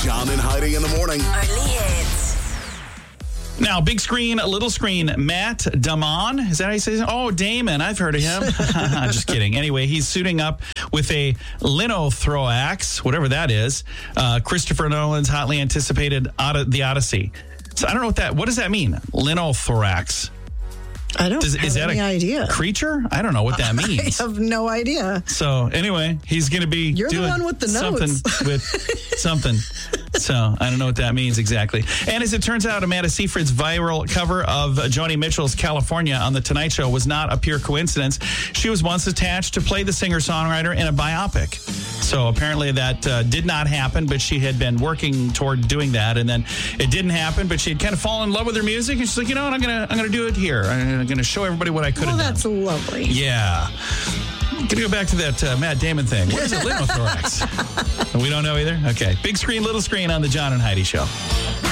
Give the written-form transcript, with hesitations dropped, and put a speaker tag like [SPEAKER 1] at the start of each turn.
[SPEAKER 1] John and Heidi in the morning.
[SPEAKER 2] Early hits.
[SPEAKER 3] Now, big screen, little screen, Matt Damon. Is that how you say it? Oh, Damon. I've heard of him. Just kidding. Anyway, he's suiting up with a linothorax, whatever that is. Christopher Nolan's hotly anticipated The Odyssey. So I don't know what does that mean? Linothorax.
[SPEAKER 4] I don't have any idea.
[SPEAKER 3] Creature? I don't know what that means.
[SPEAKER 4] I have no idea.
[SPEAKER 3] So anyway, he's going to be
[SPEAKER 4] You're
[SPEAKER 3] doing
[SPEAKER 4] the one with the
[SPEAKER 3] something
[SPEAKER 4] notes.
[SPEAKER 3] with something. So I don't know what that means exactly. And as it turns out, Amanda Seyfried's viral cover of Joni Mitchell's California on The Tonight Show was not a pure coincidence. She was once attached to play the singer-songwriter in a biopic. So apparently that did not happen, but she had been working toward doing that, and then it didn't happen, but she had kind of fallen in love with her music, and she's like, you know what, I'm gonna do it here. I'm gonna show everybody what I could have done.
[SPEAKER 4] That's lovely.
[SPEAKER 3] Yeah. Gonna go back to that Matt Damon thing. What is a linothorax? We don't know either? Okay. Big screen, little screen on the John and Heidi Show.